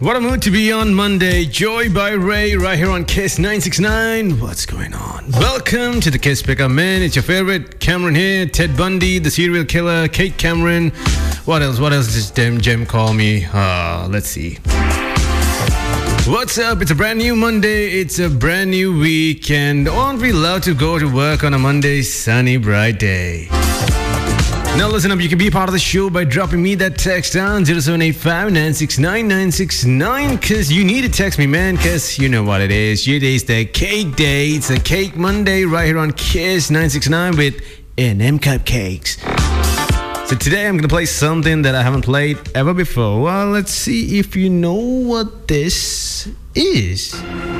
What a mood to be on Monday. Joy by Ray right here on Kiss 969. What's going on? Welcome to the Kiss Pickup Man. It's your favorite Cameron here. Ted Bundy, the serial killer. Kate Cameron. What else? What else does Jem call me? Let's see. What's up? It's a brand new Monday. It's a brand new week. And aren't we allowed to go to work on a Monday, sunny, bright day? Now listen up, you can be part of the show by dropping me that text on 0785-969-969, because you need to text me, man, because you know what it is. Today's the cake day. It's a cake Monday right here on Kiss 969 with NM Cupcakes. So today I'm going to play something that I haven't played ever before. Well, let's see if you know what this is.